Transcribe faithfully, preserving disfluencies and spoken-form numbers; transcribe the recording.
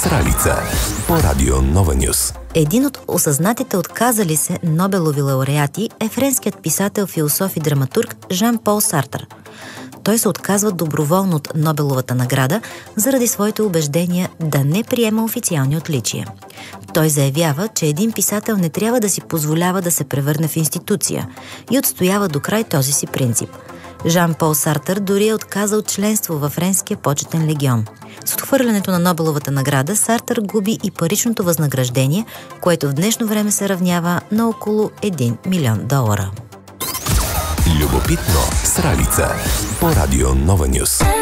Сралица по радио Нова Нюс. Един от осъзнатите отказали се Нобелови лауреати е френският писател, философ и драматург Жан-Пол Сартър. Той се отказва доброволно от Нобеловата награда заради своите убеждения да не приема официални отличия. Той заявява, че един писател не трябва да си позволява да се превърне в институция и отстоява до край този си принцип. Жан-Пол Сартър дори е отказал членство във Френския почетен легион. С отхвърлянето на Нобеловата награда Сартър губи и паричното възнаграждение, което в днешно време се равнява на около един милион долара. Любопитно Сралица по радио Нова Нюс.